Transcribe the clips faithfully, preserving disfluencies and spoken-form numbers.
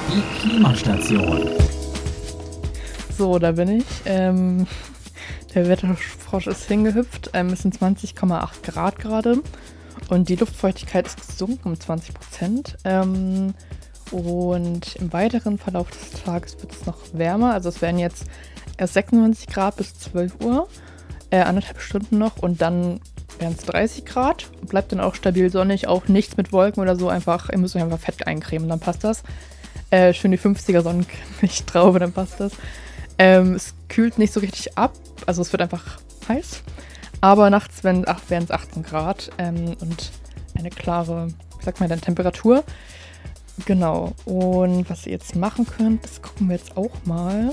Die Klimastation. So, da bin ich. Ähm, der Wetterfrosch ist hingehüpft. Ähm, es sind zwanzig Komma acht Grad gerade. Und die Luftfeuchtigkeit ist gesunken um zwanzig Prozent. Ähm, und im weiteren Verlauf des Tages wird es noch wärmer. Also es werden jetzt erst sechsundneunzig Grad bis zwölf Uhr. Äh, anderthalb Stunden noch. Und dann wären es dreißig Grad. Bleibt dann auch stabil sonnig. Auch nichts mit Wolken oder so. Einfach, ihr müsst euch einfach Fett eincremen, dann passt das. Äh, schön die fünfziger Sonnenlichttraube, dann passt das. Ähm, es kühlt nicht so richtig ab. Also es wird einfach heiß. Aber nachts wären es achtzehn Grad ähm, und eine klare, wie sagt man denn, Temperatur. Genau. Und was ihr jetzt machen könnt, das gucken wir jetzt auch mal.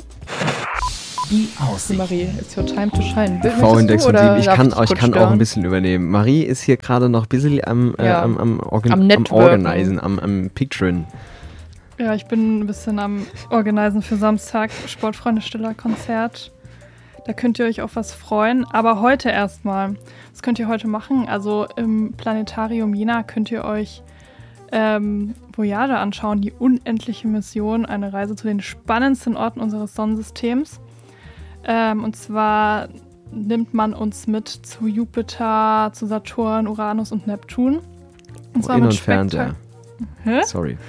Die Aussicht. Marie, it's your time to shine. V-Index von sieben. Ich kann, ich ich kann auch ein bisschen übernehmen. Marie ist hier gerade noch ein bisschen am, äh, ja. am, am, Organ- am, am Organisen, am, am Picturen. Ja, ich bin ein bisschen am Organisen für Samstag, Sportfreunde Stiller Konzert. Da könnt ihr euch auf was freuen. Aber heute erstmal. Was könnt ihr heute machen? Also im Planetarium Jena könnt ihr euch ähm, Voyager anschauen, die unendliche Mission, eine Reise zu den spannendsten Orten unseres Sonnensystems. Ähm, und zwar nimmt man uns mit zu Jupiter, zu Saturn, Uranus und Neptun. Und zwar oh, mit Fernseher. Hä? Sorry.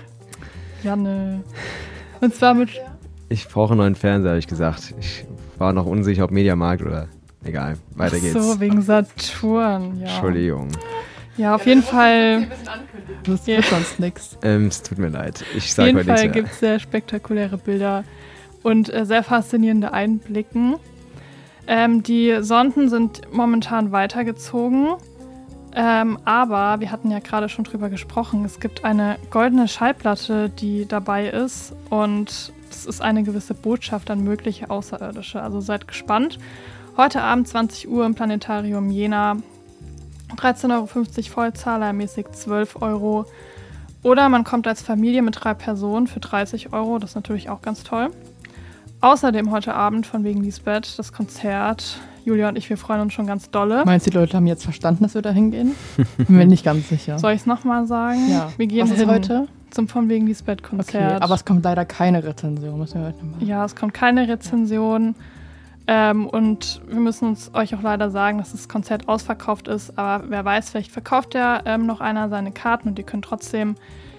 Janne. Und zwar mit... Ich brauche einen neuen Fernseher, habe ich gesagt. Ich war noch unsicher, ob Mediamarkt oder... Egal, weiter Ach geht's. So, wegen Saturn, ja. Entschuldigung. Ja, auf ja, jeden Fall... Das wird sonst nichts. Ähm, es tut mir leid. Ich sag mal nichts. Auf jeden Fall mehr. gibt es sehr spektakuläre Bilder und äh, sehr faszinierende Einblicken. Ähm, die Sonden sind momentan weitergezogen. Ähm, aber wir hatten ja gerade schon drüber gesprochen, es gibt eine goldene Schallplatte, die dabei ist und das ist eine gewisse Botschaft an mögliche Außerirdische. Also seid gespannt. Heute Abend zwanzig Uhr im Planetarium Jena, dreizehn Euro fünfzig Vollzahler, ermäßigt zwölf Euro. Oder man kommt als Familie mit drei Personen für dreißig Euro, das ist natürlich auch ganz toll. Außerdem heute Abend von wegen Lisbeth das Konzert. Julia und ich, wir freuen uns schon ganz dolle. Meinst du, die Leute haben jetzt verstanden, dass wir da hingehen? Bin mir nicht ganz sicher. Soll ich es nochmal sagen? Ja. Wir gehen Was ist hin heute? Zum von wegen Lisbeth-Konzert. Okay, aber es kommt leider keine Rezension. Müssen wir heute machen. Ja, es kommt keine Rezension. Ähm, und wir müssen uns euch auch leider sagen, dass das Konzert ausverkauft ist. Aber wer weiß, vielleicht verkauft ja ähm, noch einer seine Karten und ihr könnt trotzdem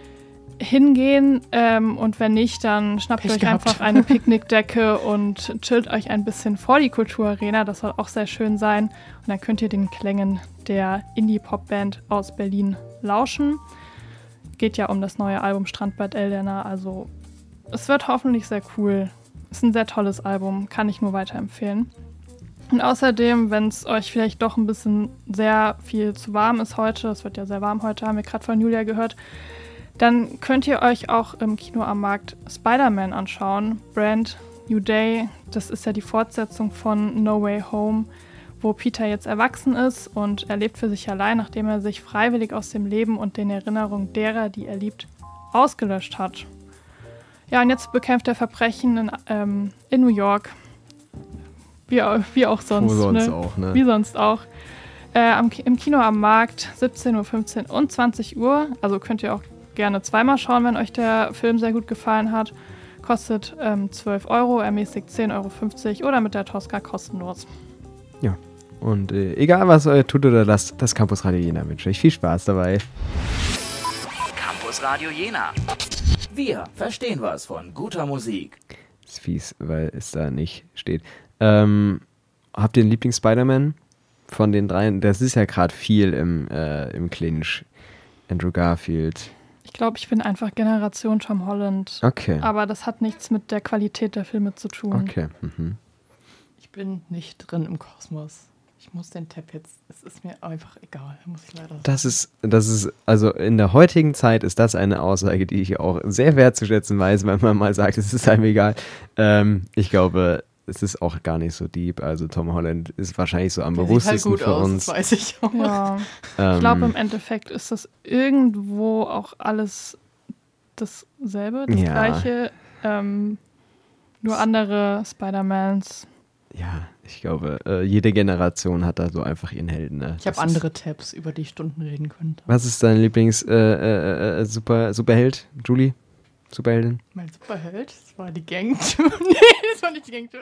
hingehen. Ähm, und wenn nicht, dann schnappt Pech euch gehabt. einfach eine Picknickdecke und chillt euch ein bisschen vor die Kulturarena. Das soll auch sehr schön sein. Und dann könnt ihr den Klängen der Indie-Pop-Band aus Berlin lauschen. Geht ja um das neue Album Strandbad Eldena. Also es wird hoffentlich sehr cool. Ist ein sehr tolles Album, kann ich nur weiterempfehlen. Und außerdem, wenn es euch vielleicht doch ein bisschen sehr viel zu warm ist heute, es wird ja sehr warm heute, haben wir gerade von Julia gehört, dann könnt ihr euch auch im Kino am Markt Spider-Man anschauen. Brand New Day, das ist ja die Fortsetzung von No Way Home, wo Peter jetzt erwachsen ist und er lebt für sich allein, nachdem er sich freiwillig aus dem Leben und den Erinnerungen derer, die er liebt, ausgelöscht hat. Ja, und jetzt bekämpft er Verbrechen in, ähm, in New York. Wie, wie auch sonst. Wo sonst ne? auch, ne? Wie sonst auch. Äh, am, Im Kino am Markt, siebzehn Uhr fünfzehn und zwanzig Uhr. Also könnt ihr auch gerne zweimal schauen, wenn euch der Film sehr gut gefallen hat. Kostet ähm, zwölf Euro, ermäßigt zehn Euro fünfzig oder mit der Tosca kostenlos. Ja, und äh, egal was ihr tut oder lasst, das Campus Radio Jena wünsche ich viel Spaß dabei. Campus Radio Jena. Wir verstehen was von guter Musik. Das ist fies, weil es da nicht steht. Ähm, habt ihr einen Lieblings-Spider-Man von den dreien? Das ist ja gerade viel im, äh, im Clinch. Andrew Garfield. Ich glaube, ich bin einfach Generation Tom Holland. Okay. Aber das hat nichts mit der Qualität der Filme zu tun. Okay. Mhm. Ich bin nicht drin im Kosmos. Ich muss den Tab jetzt, es ist mir einfach egal, muss ich leider sagen. Das ist, das ist, also in der heutigen Zeit ist das eine Aussage, die ich auch sehr wertzuschätzen weiß, wenn man mal sagt, es ist einem egal. Ähm, ich glaube, es ist auch gar nicht so deep. Also Tom Holland ist wahrscheinlich so am Der bewusstesten sieht halt gut für aus, uns. Das weiß ich auch. Ja. Ähm, Ich glaube, im Endeffekt ist das irgendwo auch alles dasselbe, das Ja. Gleiche. Ähm, nur andere Spider-Mans. Ja, ich glaube, äh, jede Generation hat da so einfach ihren Helden. Ne? Ich habe Das andere ist, Tabs, über die ich Stunden reden könnte. Was ist dein Lieblings äh, äh, äh, Super, Superheld, Julie? Superheldin? Mein Superheld, das war die Gangtür. Nee, das war nicht die Gangtür.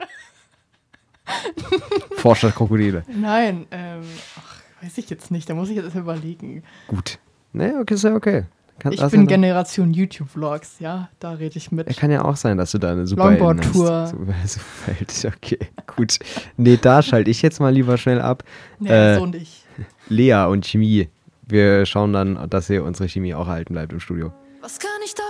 Vorstadt Krokodile. Nein, ähm, ach, weiß ich jetzt nicht. Da muss ich jetzt erst überlegen. Gut. Nee, okay, ist ja okay. Kann, Ich hast bin ja noch- Generation YouTube-Vlogs, ja, da rede ich mit. Ja, kann ja auch sein, dass du da eine Superheldin Longboard-Tour. hast. Super, Superheld, okay, gut. Nee, da schalte ich jetzt mal lieber schnell ab. Nee, äh, so nicht. Lea und Chemie. Wir schauen dann, dass hier unsere Chemie auch erhalten bleibt im Studio. Was kann ich da